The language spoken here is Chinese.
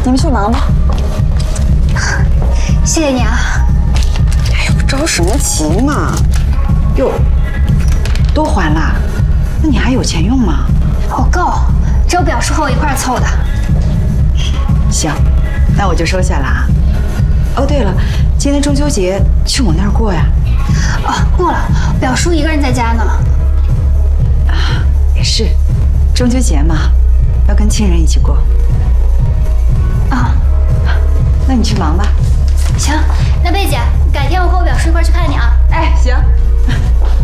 你们去忙吧。 谢谢你啊。 哎呦，着什么急嘛？哟，都还了，那你还有钱用吗？ 我够，只有表叔和我一块凑的。 行，那我就收下了啊。哦，对了，今天中秋节去我那儿过呀？ 哦，过了，表叔一个人在家呢。 啊，也是，中秋节嘛，要跟亲人一起过。 啊， 那你去忙吧。 行，那贝姐，改天我和我表叔一块去看你啊。 哎，行。